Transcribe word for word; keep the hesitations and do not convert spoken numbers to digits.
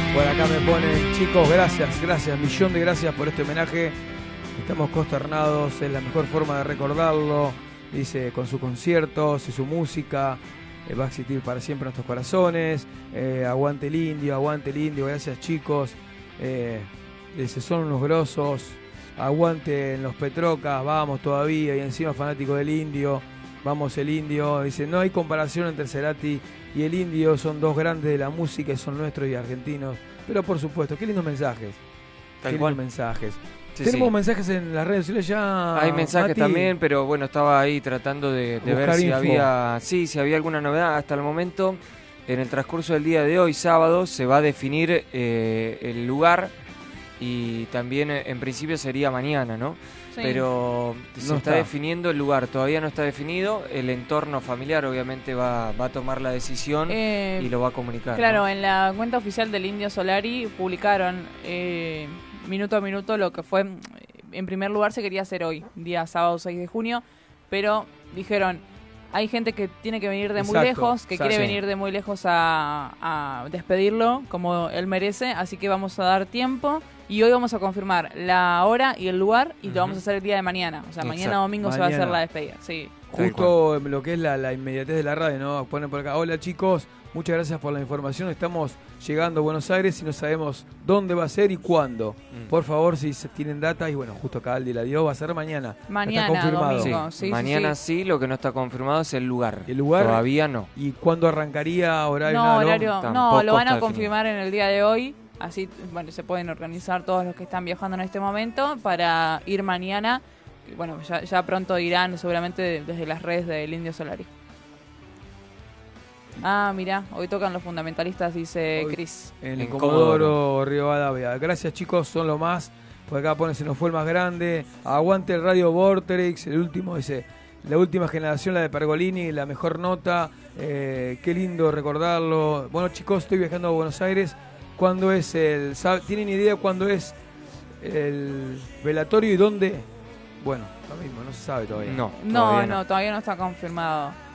Por acá me ponen, chicos, gracias, gracias, millón de gracias por este homenaje. Estamos consternados, es la mejor forma de recordarlo. Dice, con sus conciertos y su música, eh, va a existir para siempre en nuestros corazones. Eh, aguante el indio, aguante el indio, gracias chicos. Eh, dice, son unos grosos. Aguante en los Petrocas, vamos todavía. Y encima fanático del indio, vamos el indio. Dice, no hay comparación entre Cerati y el indio, son dos grandes de la música y son nuestros y argentinos. Pero por supuesto, qué lindos mensajes. Tal qué cual. lindos mensajes. Sí, Tenemos sí. mensajes en las redes sociales ya. Hay mensajes Mati. también, pero bueno, estaba ahí tratando de, de ver Buscar si info. había, sí, si había alguna novedad. Hasta el momento, en el transcurso del día de hoy, sábado, se va a definir eh, el lugar y también eh, en principio sería mañana, ¿no? Sí. Pero se No está está. definiendo el lugar, todavía no está definido. El entorno familiar obviamente va, va a tomar la decisión Eh, y lo va a comunicar. Claro, ¿no? en la cuenta oficial del Indio Solari publicaron eh, minuto a minuto lo que fue. En primer lugar se quería hacer hoy, día sábado seis de junio, pero dijeron, hay gente que tiene que venir de muy Exacto, lejos, que exacto. quiere venir de muy lejos a, a despedirlo como él merece, así que vamos a dar tiempo y hoy vamos a confirmar la hora y el lugar y Ujú. lo vamos a hacer el día de mañana. O sea, Exacto. mañana domingo se va a hacer Mañana. la despedida. Sí. Justo en lo que es la, la inmediatez de la radio, ¿no? Ponen por acá, hola chicos, muchas gracias por la información. Estamos llegando a Buenos Aires y no sabemos dónde va a ser y cuándo. Mm. Por favor, si se tienen data, y bueno, justo acá Aldi la dio, va a ser mañana. Mañana, Está confirmado. Sí, domingo. Sí, sí, mañana sí. sí, lo que no está confirmado es el lugar. ¿El lugar? Todavía no. ¿Y cuándo arrancaría horario? No, Nada, horario, no, Tampoco lo van a está confirmar en el día de hoy. Así, bueno, se pueden organizar todos los que están viajando en este momento para ir mañana. Y bueno, ya, ya pronto irán seguramente desde las redes del Indio Solari. Ah, mirá, hoy tocan los fundamentalistas, dice Hoy- Cris. En el En Comodoro Rivadavia. Gracias chicos, son lo más. Por acá pone, se nos fue el más grande. Aguante el Radio Vorterix, el último, dice, la última generación, la de Pergolini, la mejor nota. Eh, qué lindo recordarlo. Bueno chicos, estoy viajando a Buenos Aires. ¿Cuándo es el... sabe- ¿Tienen idea cuándo es el velatorio y dónde? Bueno, lo mismo, no se sabe todavía. No, No, todavía no, todavía no está confirmado.